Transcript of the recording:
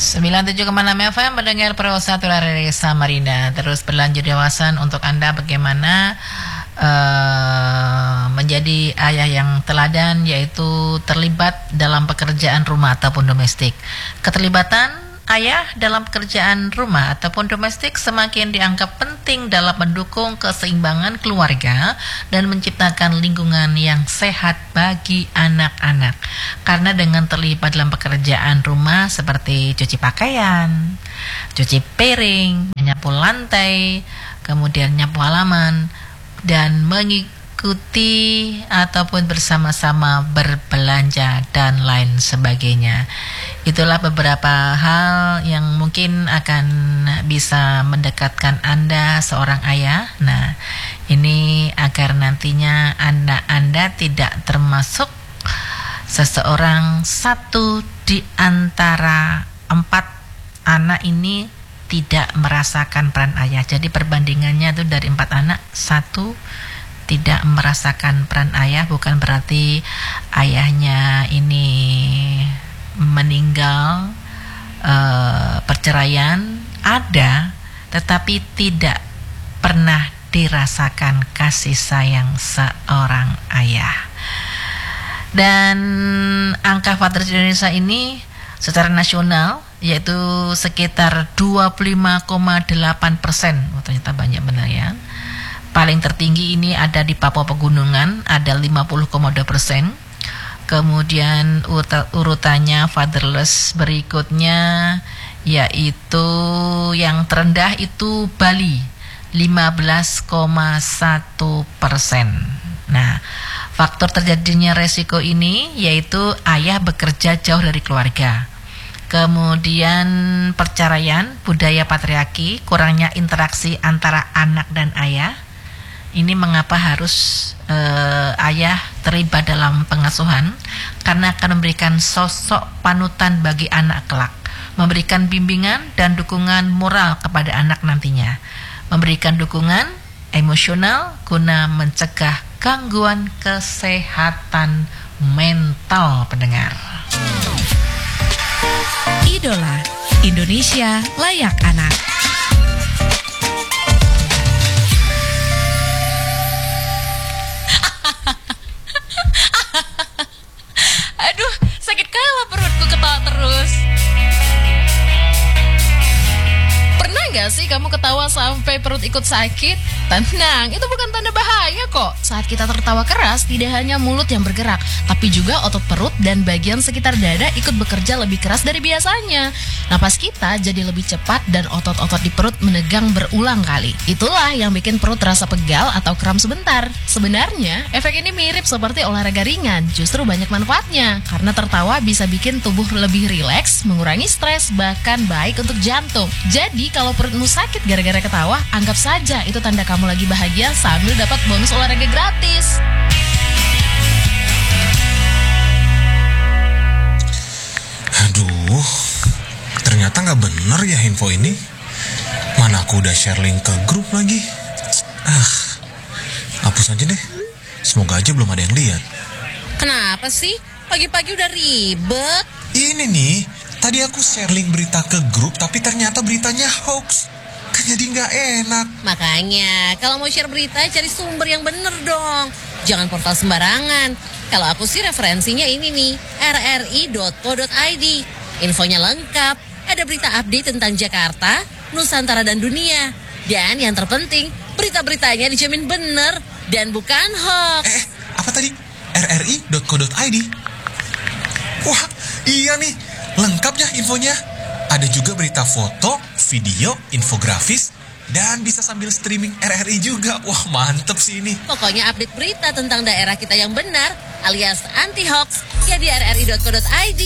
97,6 FM mendengar Pro 1 dari Samarinda. Terus berlanjut di wawasan untuk Anda bagaimana menjadi ayah yang teladan, yaitu terlibat dalam pekerjaan rumah ataupun domestik. Keterlibatan ayah dalam pekerjaan rumah ataupun domestik semakin dianggap penting dalam mendukung keseimbangan keluarga dan menciptakan lingkungan yang sehat bagi anak-anak. Karena dengan terlibat dalam pekerjaan rumah seperti cuci pakaian, cuci piring, menyapu lantai, kemudian nyapu halaman, dan mengikuti ataupun bersama-sama berbelanja dan lain sebagainya. Itulah beberapa hal yang mungkin akan bisa mendekatkan Anda seorang ayah. Nah, ini agar nantinya Anda tidak termasuk seseorang satu di antara 4 anak ini tidak merasakan peran ayah. Jadi perbandingannya itu dari 4 anak, 1 tidak merasakan peran ayah. Bukan berarti ayahnya ini meninggal, perceraian ada, tetapi tidak pernah dirasakan kasih sayang seorang ayah. Dan angka Fathers Indonesia ini secara nasional yaitu sekitar 25,8%. Oh, ternyata banyak benar ya. Paling tertinggi ini ada di Papua Pegunungan, ada 50,2%. Kemudian urutannya fatherless berikutnya yaitu yang terendah itu Bali, 15,1%. Nah, faktor terjadinya resiko ini yaitu ayah bekerja jauh dari keluarga. Kemudian perceraian, budaya patriarki, kurangnya interaksi antara anak dan ayah. Ini mengapa harus ayah terlibat dalam pengasuhan? Karena akan memberikan sosok panutan bagi anak kelak, memberikan bimbingan dan dukungan moral kepada anak nantinya, memberikan dukungan emosional guna mencegah gangguan kesehatan mental pendengar. Idola Indonesia Layak Anak. Aduh, sakit kalah perutku ketawa terus. Pernah gak sih kamu ketawa sampai perut ikut sakit? Tenang, itu bukan tanda bahaya kok. Saat kita tertawa keras, tidak hanya mulut yang bergerak, tapi juga otot perut dan bagian sekitar dada ikut bekerja lebih keras dari biasanya. Napas kita jadi lebih cepat dan otot-otot di perut menegang berulang kali. Itulah yang bikin perut terasa pegal atau kram sebentar. Sebenarnya, efek ini mirip seperti olahraga ringan, justru banyak manfaatnya. Karena tertawa bisa bikin tubuh lebih rileks, mengurangi stres, bahkan baik untuk jantung. Jadi, kalau perutmu sakit gara-gara ketawa, anggap saja itu tanda kamu lagi bahagia sambil dapat bonus olahraga gratis. Aduh, ternyata nggak bener ya info ini. Mana aku udah share link ke grup lagi. Hapus aja deh. Semoga aja belum ada yang lihat. Kenapa sih? Pagi-pagi udah ribet. Ini nih, tadi aku share link berita ke grup, tapi ternyata beritanya hoax. Kan jadi nggak enak. Makanya, kalau mau share berita, cari sumber yang bener dong. Jangan portal sembarangan. Kalau aku sih referensinya ini nih, rri.co.id. Infonya lengkap, ada berita update tentang Jakarta, Nusantara dan dunia. Dan yang terpenting, berita-beritanya dijamin bener dan bukan hoax. Apa tadi? rri.co.id? Wah, iya nih, lengkap ya infonya. Ada juga berita foto, video, infografis, dan bisa sambil streaming RRI juga. Wah, mantep sih ini. Pokoknya update berita tentang daerah kita yang benar, alias anti-hoax, ya di rri.co.id.